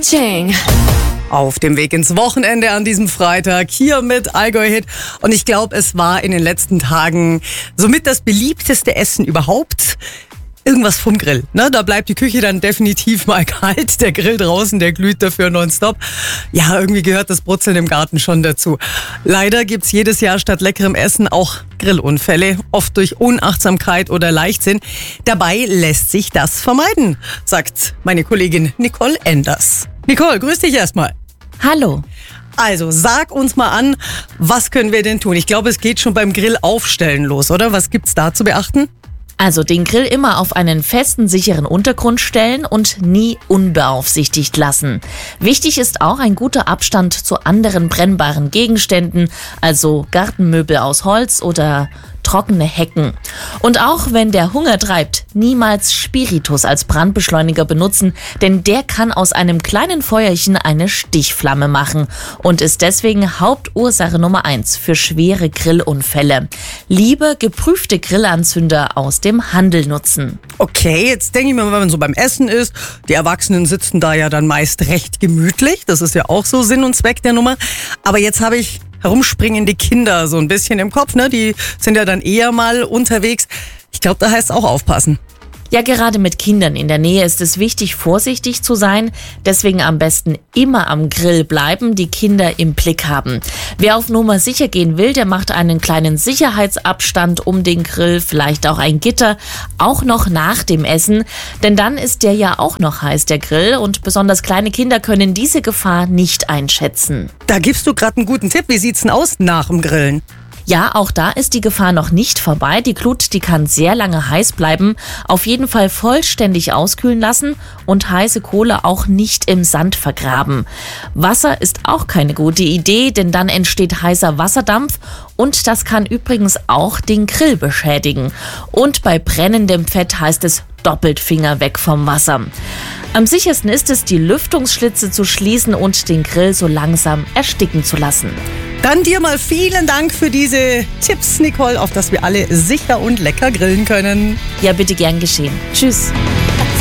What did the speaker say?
Ching. Auf dem Weg ins Wochenende an diesem Freitag hier mit Allgäu Hit. Und ich glaube, es war in den letzten Tagen somit das beliebteste Essen überhaupt. Irgendwas vom Grill. Ne? Da bleibt die Küche dann definitiv mal kalt. Der Grill draußen, der glüht dafür nonstop. Ja, irgendwie gehört das Brutzeln im Garten schon dazu. Leider gibt's jedes Jahr statt leckerem Essen auch Grillunfälle. Oft durch Unachtsamkeit oder Leichtsinn. Dabei lässt sich das vermeiden, sagt meine Kollegin Nicole Enders. Nicole, grüß dich erstmal. Hallo. Also, sag uns mal an, was können wir denn tun? Ich glaube, es geht schon beim Grillaufstellen los, oder? Was gibt's da zu beachten? Also den Grill immer auf einen festen, sicheren Untergrund stellen und nie unbeaufsichtigt lassen. Wichtig ist auch ein guter Abstand zu anderen brennbaren Gegenständen, also Gartenmöbel aus Holz oder trockene Hecken. Und auch wenn der Hunger treibt, niemals Spiritus als Brandbeschleuniger benutzen, denn der kann aus einem kleinen Feuerchen eine Stichflamme machen und ist deswegen Hauptursache Nummer 1 für schwere Grillunfälle. Lieber geprüfte Grillanzünder aus dem Handel nutzen. Okay, jetzt denke ich mir, wenn man so beim Essen ist, die Erwachsenen sitzen da ja dann meist recht gemütlich. Das ist ja auch so Sinn und Zweck der Nummer. Aber jetzt habe ich herumspringende Kinder so ein bisschen im Kopf, ne? Die sind ja dann eher mal unterwegs. Ich glaube, da heißt es auch aufpassen. Ja, gerade mit Kindern in der Nähe ist es wichtig, vorsichtig zu sein. Deswegen am besten immer am Grill bleiben, die Kinder im Blick haben. Wer auf Nummer sicher gehen will, der macht einen kleinen Sicherheitsabstand um den Grill, vielleicht auch ein Gitter, auch noch nach dem Essen. Denn dann ist der ja auch noch heiß, der Grill. Und besonders kleine Kinder können diese Gefahr nicht einschätzen. Da gibst du gerade einen guten Tipp. Wie sieht's denn aus nach dem Grillen? Ja, auch da ist die Gefahr noch nicht vorbei. Die Glut, die kann sehr lange heiß bleiben. Auf jeden Fall vollständig auskühlen lassen und heiße Kohle auch nicht im Sand vergraben. Wasser ist auch keine gute Idee, denn dann entsteht heißer Wasserdampf und das kann übrigens auch den Grill beschädigen. Und bei brennendem Fett heißt es doppelt Finger weg vom Wasser. Am sichersten ist es, die Lüftungsschlitze zu schließen und den Grill so langsam ersticken zu lassen. Dann dir mal vielen Dank für diese Tipps, Nicole, auf dass wir alle sicher und lecker grillen können. Ja, bitte gern geschehen. Tschüss.